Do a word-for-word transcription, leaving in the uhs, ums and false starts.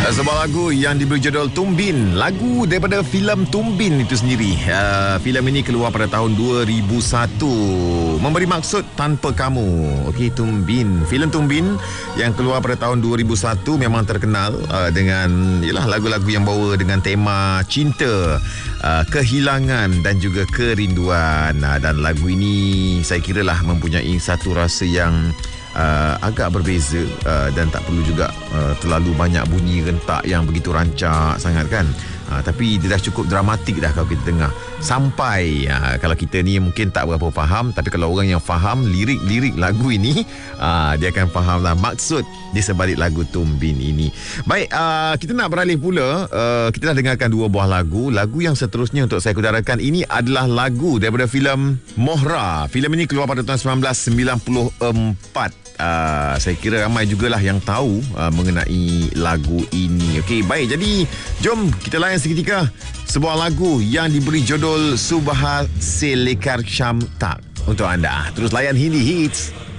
Sebuah lagu yang diberi judul Tumbin. Lagu daripada filem Tumbin itu sendiri. uh, Filem ini keluar pada tahun dua ribu satu, memberi maksud tanpa kamu. Okey, Tumbin. Filem Tumbin yang keluar pada tahun dua ribu satu memang terkenal uh, dengan yalah lagu-lagu yang bawa dengan tema cinta, uh, kehilangan dan juga kerinduan. uh, Dan lagu ini saya kira lah mempunyai satu rasa yang Uh, agak berbeza uh, dan tak perlu juga uh, terlalu banyak bunyi rentak yang begitu rancak sangat kan. Uh, tapi dia dah cukup dramatik dah kalau kita dengar. Sampai uh, kalau kita ni mungkin tak berapa faham, tapi kalau orang yang faham lirik-lirik lagu ini, uh, dia akan faham lah maksud di sebalik lagu Tumbin ini. Baik, uh, kita nak beralih pula. uh, Kita dah dengarkan dua buah lagu. Lagu yang seterusnya untuk saya kudarakan ini adalah lagu daripada filem Mohra. Filem ini keluar pada tahun sembilan belas sembilan puluh empat. Uh, saya kira ramai jugalah yang tahu uh, mengenai lagu ini. Okey, baik. Jadi, jom kita layan seketika sebuah lagu yang diberi judul Subha Se Lekar Sham Tak untuk anda. Terus layan Hindi Hits.